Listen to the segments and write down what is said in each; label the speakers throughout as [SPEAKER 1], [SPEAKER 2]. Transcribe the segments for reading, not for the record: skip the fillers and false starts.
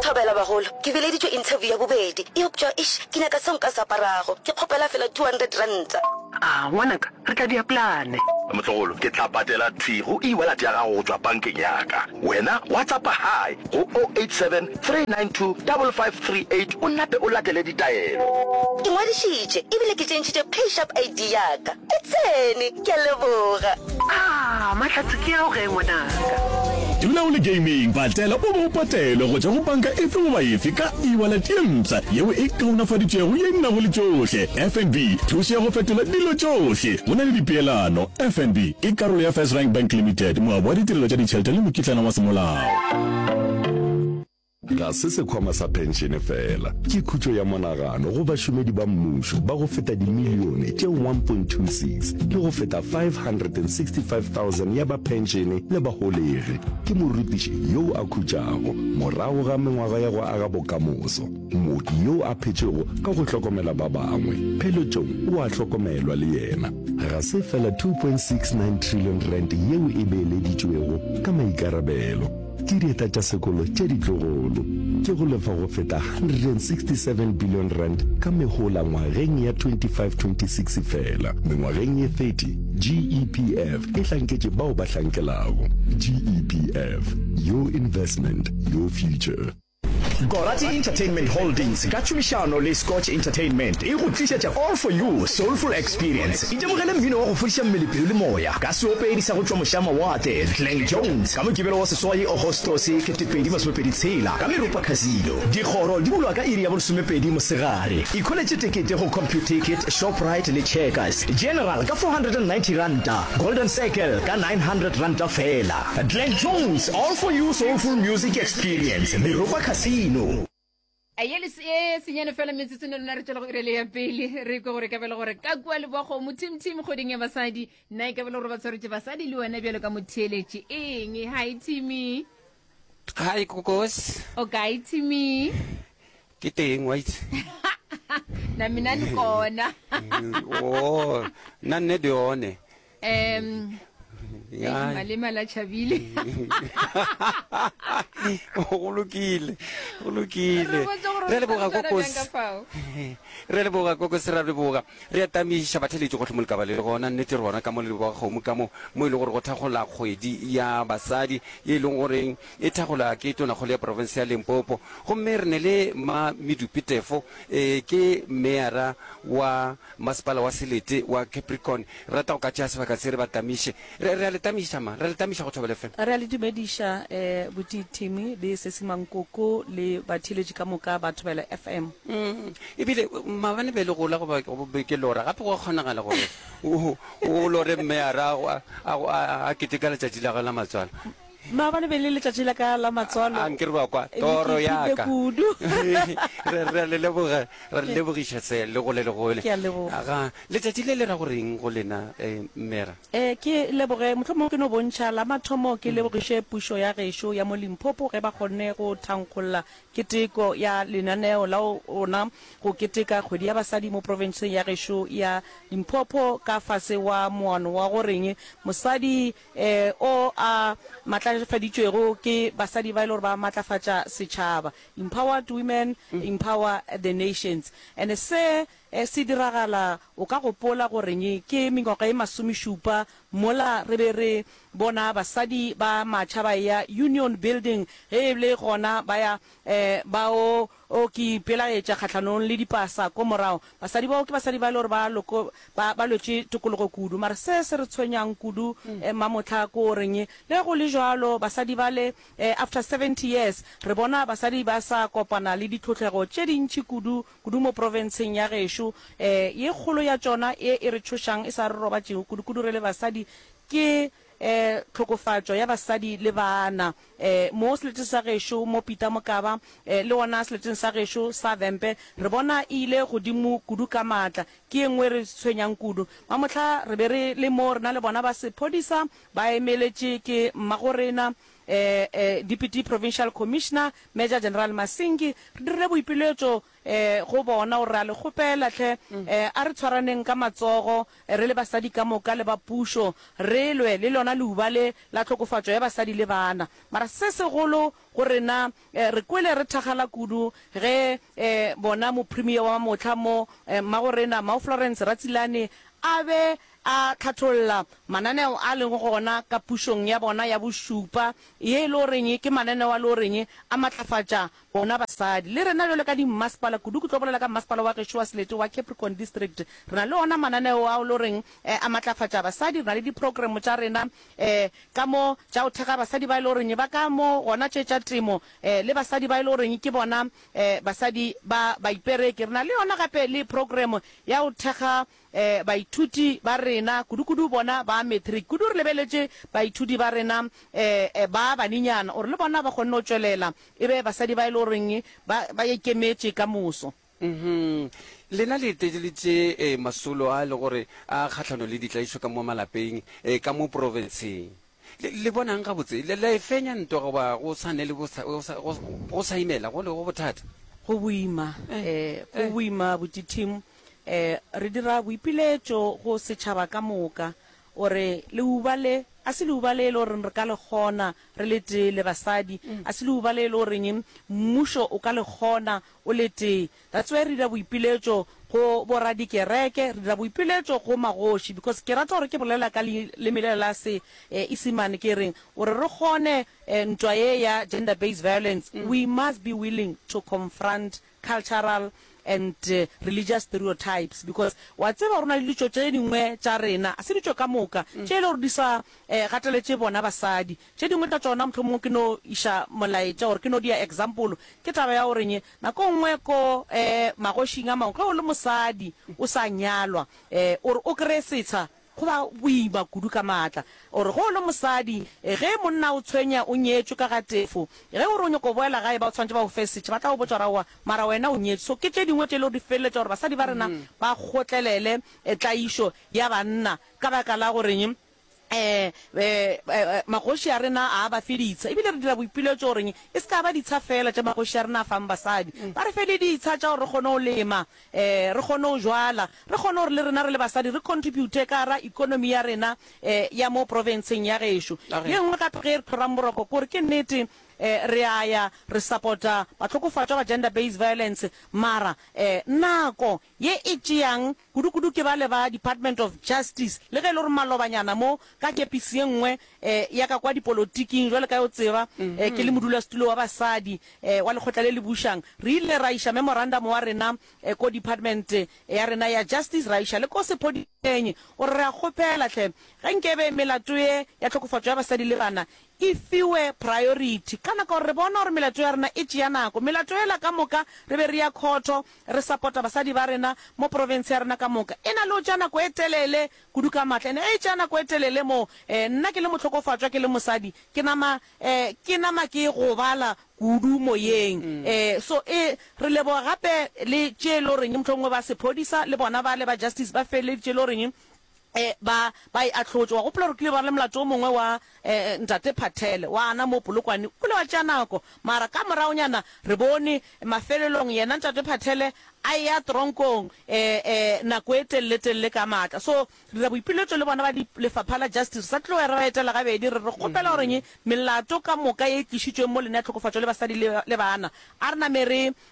[SPEAKER 1] thobela bagolo ke beleditšwe interview ya bobedi e optša ke nyaka seo nka saparago ke kgopela fela 200 ranta
[SPEAKER 2] ngwanaka re tla di plane
[SPEAKER 3] motlogolo ke tla patela thigo e-wallet ya gago go tswa bankeng yaka wena whatsappa hi go 087 392 5538 o nape o latele ditaelo
[SPEAKER 1] ke ngwadišitše ebile ke tšentšhitše payshap id yaka e tsene ke a leboga
[SPEAKER 2] mahlatse ke yao ge ngwanaka
[SPEAKER 4] dula o le gaming patela o bo patela go tšwa go banka efe goba efe ka e-wallet ye mpša yeo e kaonafaditšego ye nnago le tšohle FNB thuso ya go fetola dilo tšohle go na le dipeelano FNB ke karolo ya First Rank Bank Limited moabo wa ditirelo tša ditšhelete le mokitlana wa semolao ga se sekhwama sa penšene fela ke khutšo ya monagano go bašomedi ba mmušo ba go feta dimilione tše 1.26 le go feta 565,000 ya ba penšene le bagolegi ke morutiši yo a khutšago morago ga mengwaga ya go aga bokamoso mooki yo a phetšego ka go hlokomela ba bangwe pheletšong o a hlokomelwa le yena ga se fela 2.69 trillion rand yeo e beeleditšwego ka maikarabelo ke dieta tša sekolo tše ditlogolo ke go lefa go feta 167 billion rand ka megola ngwageng ya 25-26 fela mengwageng ye 30 GEPF e hlanketše bao ba hlankelago GEPF your investment your future
[SPEAKER 5] Gorati Entertainment Holdings ka tšhomišano le Scotch Entertainment e go tlišetša All For You Soulful Experience itemogele mmino wa go fodiša mmelepelo le moya ka seopedi sa go tšwa mošama wate Glenn Jones ka mokibelo wa seswai Augustus 2026 ka Meropa Casino dikgoro di bulwa ka iri ya bolesomepedi mosegare ikholetše tekete go Computicket Shoprite le Checkers General ka 490 ranta Golden Circle ka 900 ranta fela Glenn Jones All For You Soulful Music Experience Meropa Casino
[SPEAKER 6] Ayele senyane fela metsotso ne rena re tšela go irele ya pele re go gore ka bele gore ka kwa le bogo motim goding ya basadi nna ka bele gore ba tshwaretse basadi le wena bjalo ka motheletše eng hi Timmy
[SPEAKER 7] hi kokos
[SPEAKER 6] okay Timmy
[SPEAKER 7] ke teng white
[SPEAKER 6] na mina ni kona
[SPEAKER 7] na nne dione
[SPEAKER 6] ya malema la chabile
[SPEAKER 7] go lokile re le boga kokos re le boga kokos re boga re atamisha batheletše go tlhomolka ba le gona nnete rona ka mo le boga go mo ka mo mo ile gore go thagola kgwedi ya basadi ye leng gore e thagola ke tona go le province ya Limpopo go mme re ne le ma Medupitefo ke mayor wa masipala wa Selete wa Capricorn rata go ka tša sebaka se re batamishe re le tamisha go thobele fe
[SPEAKER 8] re le dumedisha buti Timmy le Sesimankoko le batheletše ka moka ba thobela FM
[SPEAKER 7] ebile mabane be le go la go ba ke lora gape go kgonagala gore o lore mme a keteka letšatši la ga la matswalo
[SPEAKER 8] maabane be le letšatši la ka la matswalo
[SPEAKER 7] ankere ba kwa toro yaka re le bogiša se le go le gole aga letšatši le le ra goreng go lena mmera
[SPEAKER 8] ke leboge mohlomong ke no bontšha la mathomo ke lebogiše pušo ya gešo ya mo Limpopo ge ba kgonne go thankgolola keteko ya lenaneo la ona go keteka kgwedi ya basadi mo provinceng ya gešo ya Limpopo ka fase wa moano wa goreng mosadi o a matlafaditšwego ke basadi ba ile gore ba matlafatša setšhaba empowered women empower the nations and se diragala o ka gopola goreng ke mengwaga e masomešupa mola re be re bona basadi ba matšhaba ya Union Building ge le gona ba ya bao o ki pelaetša kgatlhanong le dipasa ko morago basadi bao ke basadi ba ile gore ba lotše tokologo kudu mare se re tshwenyang kudu mamotla ko goreng le go le jalo basadi ba le after 70 years re bona basadi ba sa kopana le ditlhotlego tše dintši kudu mo provinceng ya gešo ye kgolo ya tšona e re tšhošang e sa re robatšego kudu re le basadi ke tlhokofatšo ya basadi le bana mo seleteng sa gešo mo Peter Mokaba le ona seleteng sa gešo sa Vempe re bona ile godimo kudu ka matla ke engwe re tshwenyang kudu mamotla re be re le mo rena le bona ba sephodisa ba emeletše ke mmagorena Deputy Provincial Commissioner Major General Masingi re dire boipiletso go bona o ra le gopela tle a re tshwaraneng ka matsogo re le basadi ka moka le ba puso re lwe le lona leuba le la tlhokofatso ya basadi le bana mara se segolo go rena re kwele re thagala kudu ge bona mo premier wa motlha mo magorena Mau Florence Ratsilane abe a khatholla mananeo a leng gona ka pushong ya bona ya bosupa ye lo reng ke mananeo a lo reng a matlafatsa bona basadi le rena le ka di masipala kudu go tlobolela ka masipala wa Geshwa Selete wa Capricorn District rena le ona mananeo a lo reng a matlafatsa basadi rena le di program tsa rena ka mo tsa o thega basadi ba lo reng ba ka mo gona tsetsa temo le basadi ba lo reng ke bona basadi ba ipereke rena le ona gape le program ya o thega baithuti ba rena kudu bona ba matric kudu re lebeletse baithuti ba rena ba baninyana or le bona ba gonna o tswelela ebe basadi ba ile o reng ba ikemetse ka moso
[SPEAKER 7] lena le tejeletse masolo a le gore a kgatlhano le ditlaiso ka mo malapeng ka mo provinceng le bonang ga botse le fenya ntwa go ba go sane le go sa imela go le go bothata
[SPEAKER 8] go buima botithimo re dira boipiletso go setšhaba ka moka ore leuba le a se leuba le le gore re ka le gona re le tee le basadi a se leuba le le goreng mmušo o ka le gona o le tee that's why re dira boipiletso go boradikereke re dira boipiletso go magoši because ke rata gore ke bolela ka lemelela la se isimane ke reng gore re gone ntwa ye ya gender based violence we must be willing to confront cultural and religious stereotypes because wa tseba rona le ditso tse dingwe tsa rena a se ditso ka moka tse le gore di sa gateletse bona basadi tse dingwe tsa tsona motho mongwe ke no isha molaetsa gore ke no dia example ke taba ya gore nako nngwe ko magošing a mangwe o le mosadi o sa nyalwa or o kre setsha go ba buiba kudu ka matla or go le mosadi ge monna o tshwenya o nyetswe ka ga tefo ge o re o nyako boela gae ba o tshwantse ba go fesetse ba tla go botsa rawa mara wena o nyetswe so ke tse dingwe tse le di felletsa gore basadi ba rena ba gotlelele tlaišo ya banna ka baka la goreng magoši a rena a ba feditsa ebile re dira boipiletso goreng e se ka ba ditsha fela tša magoši a rena a fang basadi ba re fele ditsha tša gore re kgone o lema re kgone o jwala re kgone gore le rena re le basadi re contribute ka ra economy ya rena ya mo provinceng ya gešo ye nngwe gape ge re thorang boroko kore ke nnete re aya re supporta batlhokofatšwa ba gender based violence mara nako ye e tšeang kudu ke ba le ba Department of Justice le ge le gore malobanyana mo ka kepisi ye nngwe ya ka kwa dipolotiking jwale ka yo tseba ke le modulasetulo wa basadi wa lekgotla le le bušang re ile ra iša memorandum wa rena ko department ya rena ya justice ra iša le ko sepodiseng gore re a kgopela tle ge nkebe melato ye ya tlhokofatšo ya basadi le bana e fiwe priority kana ka re bona gore melato ya rena e tšea nako melato ela ka moka re be re ya khoto re supporta basadi ba rena mo province ya rena ka moka e na le o tšea nako e telele kudu ka matla ene e tšea nako e telele mo nna ke le motlhokofatšwa ke le mosadi ke nama ke gobala kudu moyeng so re leboga gape le tše le goreng motlhongwe ba sephodisa le bona ba le ba justice ba feleditše le goreng ba e atlhotswa go pula re kile ba le molato o mongwe wa ntate Phathele wa ana mo Polokwane o le wa tša nako mara ka moraonyana re bone mafelelong yena ntate Phathele a ya tronkong nako e telele ka matla so re ra boipiletso le bona ba lefapha la justice sa tlo ya re ba etela gabedi re gopela gore melato ka moka e tlišitšweng mo lena tlhokofatšo le basadi le bana a re name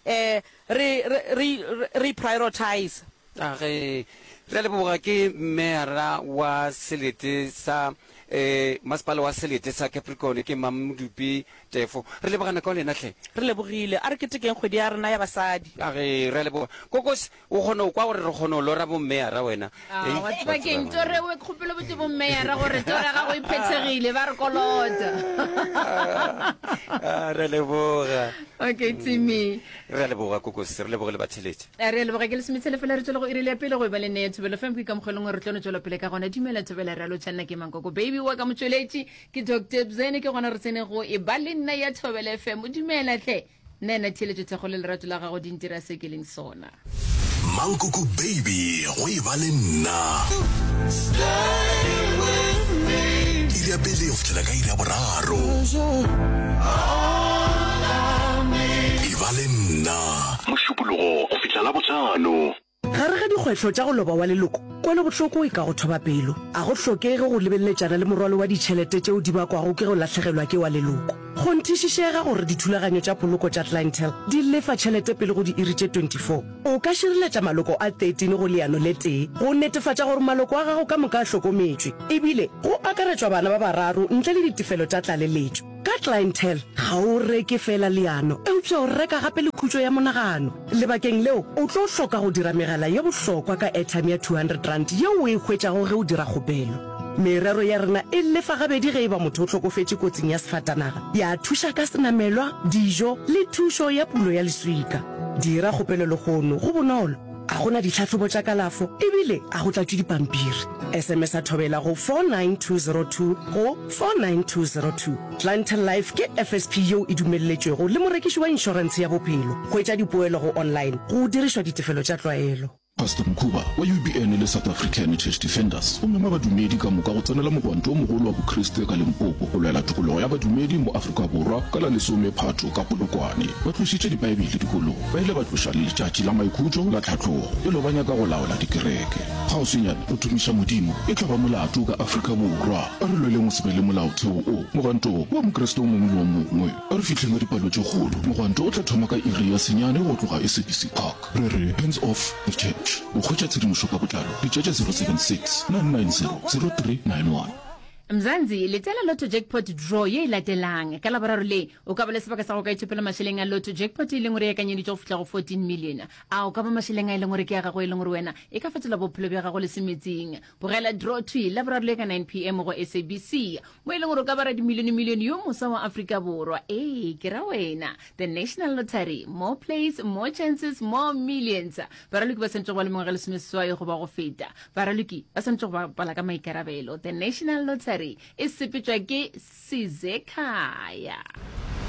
[SPEAKER 8] re prioritize
[SPEAKER 7] re leboga ke mera wa Selete sa masepala wa Selete sa Capricorn ke Mamodupi Tefo re lebogana ka lena tle
[SPEAKER 8] re lebogile a re ketekeng kgwedi ya rena ya basadi
[SPEAKER 7] re leboga kokos o kgona o kwa gore re kgona o lora bo mera wena
[SPEAKER 6] wa tsebakeng tore we kgopelo botse bo mera gore tore ga go iphethegile ba re kolota
[SPEAKER 7] re leboga
[SPEAKER 6] okay Timmy
[SPEAKER 7] re leboga kokos re leboga le batheletse
[SPEAKER 6] re leboga ke le smitsele fela re tsolo go irile pele go ba le ne thobelo fem ke ka mogolong re tlono tsolo pele ka gona dumela thobela re a lo tshana ke mangkoko baby wa ka motsweletši ke Dr. Bzene ke gona re tsene go e ba le nna ya thobela fm dumela tle nena theletše thego le lerato la gago di ntira se ke leng sona
[SPEAKER 9] Mangkoko baby go e ba le nna. Stay with me. iri ya pele go fitlhela ka iri ya boraro e ba le nna mošupologo go fitlha la botlhano.
[SPEAKER 2] gare ga dikgwetlho tša go loba wa leloko kwele bohloko e ka go thoba pelo a go hlokege go lebelletšana le morwalo wa ditšhelete tšeo di bakwago ke go latlhegelwa ke wa leloko go nthišišega gore dithulaganyo tša poloko tša clientele di lefa tšhelete pele go di iri tše 24 o ka šireletša maloko a 13 go leano le tee go netefatša gore maloko a gago ka moka a hlokometšwe ebile go akaretšwa bana ba bararo ntle le ditefelo tša tlaleletšo ka clientele ga o reke fela leano eupša o reka gape le khutšo ya monagano lebakeng leo o tlo hloka go dira megala ye bohlokwa ka airtime ya 200 rand yeo o e hwetšago ge o dira kgopelo merero ya rena e lefa gabedi ge e ba motho o tlhokofetše kotsing ya sefatanaga ya thuša ka senamelwa dijo le thušo ya pulo ya leswika dira kgopelo le kgono go bonolo a gona ditlhatlhobo tša kalafo ebile a go tlatšwe dipampiri sms a thobela go 49202 go 49202 clientele life ke fsp yeo e dumelletšwego le morekiši wa inšorense ya bophelo hwetša dipoelo go online go dirišwa ditefelo tša tlwaelo.
[SPEAKER 10] Pastor Mkhuba wa UBN le South African Church Defenders o mema badumedi ka moka go tsenela mogwanto o mogolo wa bokriste ka Limpopo go lwela tokologo ya badumedi mo Afrika Borwa ka la 10 Phatho ka Polokwane ba tlositše dibaebele dikolo ba ile ba tloša le letšatši la maikhutšo la tlhatlhogo e lo banya ka go laola dikereke ga o senyane o thumiša modimo e tla ba molato ka Afrika Borwa a re lweleng o sebe le molaotheo o mogwanto wa mokriste o mongwe le o mongwe a re fitlheng ka dipalo tše kgolo mogwanto o tla thoma ka iri ya senyane go tloga SABC Park re re hands off the church o khwetša tshedimošo ka botlalo ditšatša 076 990 0391.
[SPEAKER 6] Mzanzi letela Lotto Jackpot draw ye latelang ka laboraro le o ka ba le sebaka sa go ka itshopela masheleng a Lotto Jackpot e leng gore ya kanyeditšwe go fihla go 14 million a o ka ba masheleng a e leng gore ke ya gago e leng gore wena e ka fetola bophelo bja gago le semetseng bogela draw 2 laboraro le ka 9 pm go SABC mo e leng gore o ka bara dimilione yo mosa wa Afrika Borwa ke ra wena the National Lottery, more plays, more chances, more millions. Baraluki ba sentse go le mongwe le semeswa go ba go feta baraluki ba sentse go bala ka maikarabelo the National Lottery e sepetšwa ke Sizekhaya.